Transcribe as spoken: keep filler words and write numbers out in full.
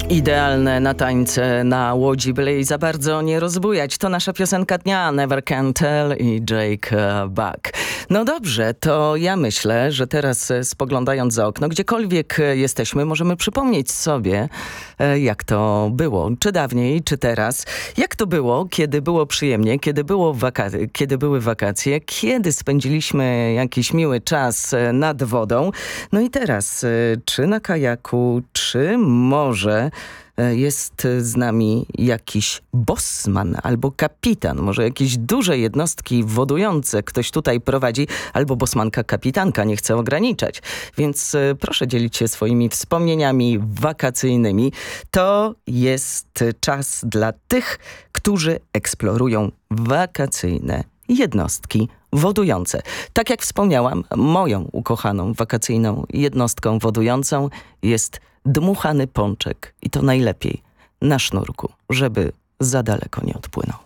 Idealne na tańce na łodzi, byle jej za bardzo nie rozbujać. To nasza piosenka dnia, Never Can Tell i Jake Buck. No dobrze, to ja myślę, że teraz spoglądając za okno, gdziekolwiek jesteśmy, możemy przypomnieć sobie, jak to było, czy dawniej, czy teraz. Jak to było, kiedy było przyjemnie, kiedy, było waka- kiedy były wakacje, kiedy spędziliśmy jakiś miły czas nad wodą. No i teraz, czy na kajaku, czy może jest z nami jakiś bossman albo kapitan, może jakieś duże jednostki wodujące ktoś tutaj prowadzi, albo bossmanka, kapitanka, nie chcę ograniczać. Więc proszę dzielić się swoimi wspomnieniami wakacyjnymi. To jest czas dla tych, którzy eksplorują wakacyjne jednostki wodujące. Tak jak wspomniałam, moją ukochaną wakacyjną jednostką wodującą jest dmuchany pączek i to najlepiej na sznurku, żeby za daleko nie odpłynął.